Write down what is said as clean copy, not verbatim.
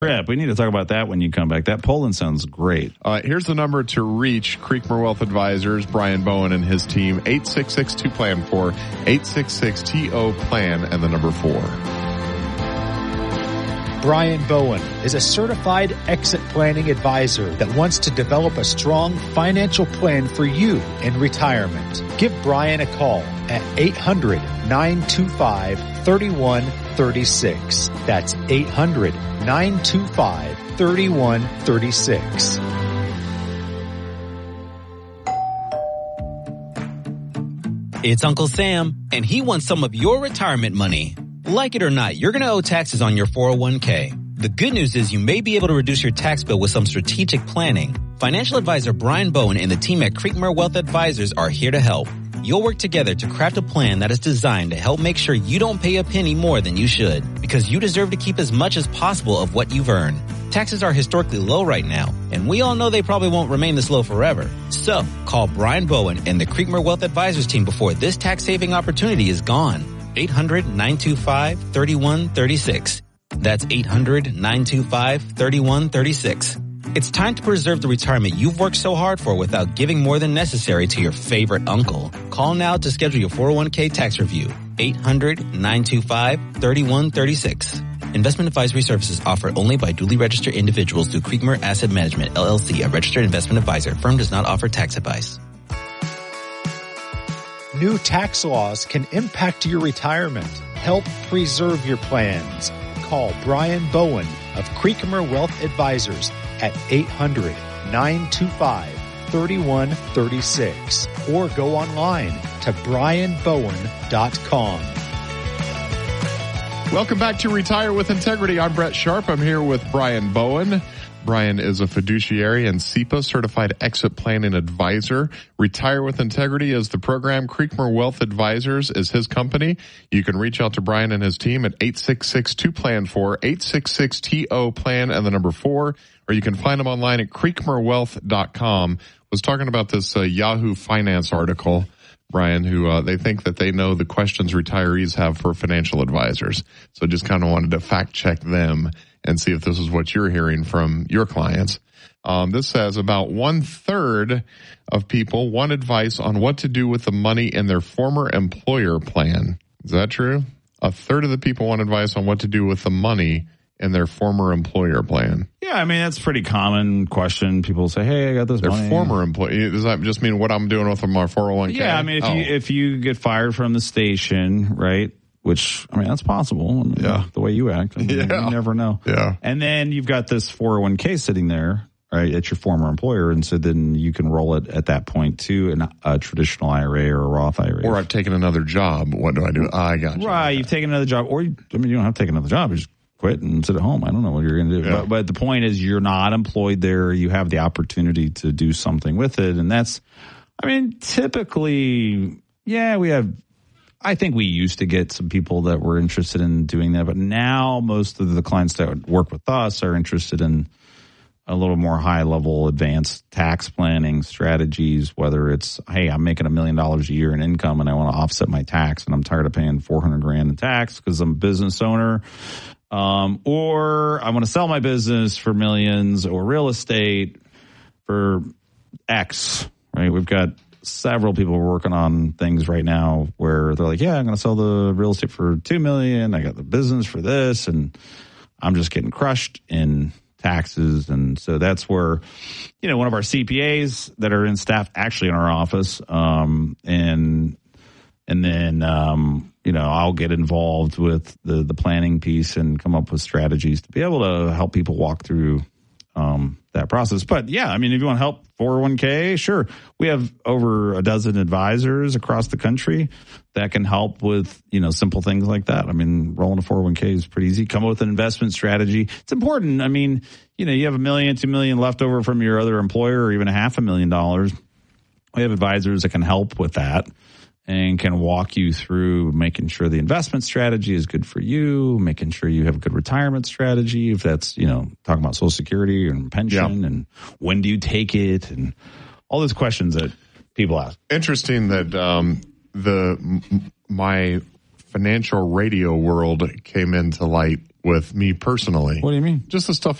trip. We need to talk about that when you come back. That Poland sounds great. Here's the number to reach Creekmore Wealth Advisors, Brian Bowen and his team, 866-2PLAN-4, 866-TO-PLAN, and the number 4. Brian Bowen is a certified exit planning advisor that wants to develop a strong financial plan for you in retirement. Give Brian a call at 800-925-3136. That's 800-925-3136. It's Uncle Sam, and he wants some of your retirement money. Like it or not, you're going to owe taxes on your 401k. The good news is you may be able to reduce your tax bill with some strategic planning. Financial advisor Brian Bowen and the team at Creekmore Wealth Advisors are here to help. You'll work together to craft a plan that is designed to help make sure you don't pay a penny more than you should, because you deserve to keep as much as possible of what you've earned. Taxes are historically low right now, and we all know they probably won't remain this low forever. So, call Brian Bowen and the Creekmore Wealth Advisors team before this tax-saving opportunity is gone. 800-925-3136. That's 800-925-3136. It's time to preserve the retirement you've worked so hard for without giving more than necessary to your favorite uncle. Call now to schedule your 401k tax review. 800-925-3136. Investment advisory services offered only by duly registered individuals through Creekmore Asset Management, LLC, a registered investment advisor. Firm does not offer tax advice. New tax laws can impact your retirement. Help preserve your plans. Call Brian Bowen of Creekmore Wealth Advisors at 800-925-3136 or go online to brianbowen.com. Welcome back to Retire with Integrity. I'm Brett Sharp. I'm here with Brian Bowen. Brian is a fiduciary and SEPA certified exit planning advisor. Retire with Integrity is the program. Creekmore Wealth Advisors is his company. You can reach out to Brian and his team at 866-2PLAN-4, 866-TO-PLAN and the number 4, or you can find them online at creekmorewealth.com. I was talking about this Yahoo Finance article, Brian, who they think that they know the questions retirees have for financial advisors. So just kind of wanted to fact check them and see if this is what you're hearing from your clients. This says about 1/3 of people want advice on what to do with the money in their former employer plan. Is that true? 1/3 of the people want advice on what to do with the money in their former employer plan. Yeah, I mean, that's a pretty common question. People say, hey, I got this money. Their former employee. Does that just mean what I'm doing with my 401k? Yeah, I mean, if you get fired from the station, right? Which, I mean, that's possible. I mean, yeah. The way you act. I mean, you never know. Yeah. And then you've got this 401k sitting there, right, at your former employer. And so then you can roll it at that point to a traditional IRA or a Roth IRA. Or I've taken another job. What do I do? I got you. Right. You've taken another job. Or, you don't have to take another job. You just quit and sit at home. I don't know what you're going to do. Yeah. But the point is you're not employed there. You have the opportunity to do something with it. And that's, I mean, typically, I think we used to get some people that were interested in doing that, but now most of the clients that would work with us are interested in a little more high-level advanced tax planning strategies, whether it's, hey, I'm making $1 million a year in income and I want to offset my tax and I'm tired of paying $400,000 in tax because I'm a business owner, or I want to sell my business for millions, or real estate for X, right? We've got several people working on things right now where they're like, yeah, I'm going to sell the real estate for $2 million. I got the business for this, and I'm just getting crushed in taxes. And so that's where, one of our CPAs that are in staff actually in our office, and then I'll get involved with the planning piece and come up with strategies to be able to help people walk through that process. But yeah, I mean, if you want to help 401k, sure. We have over a dozen advisors across the country that can help with, simple things like that. I mean, rolling a 401k is pretty easy. Come up with an investment strategy. It's important. I mean, you have $1 million, $2 million left over from your other employer, or even $500,000. We have advisors that can help with that and can walk you through making sure the investment strategy is good for you, making sure you have a good retirement strategy, if that's, talking about Social Security and pension, and when do you take it, and all those questions that people ask. Interesting that my financial radio world came into light with me personally. What do you mean? Just the stuff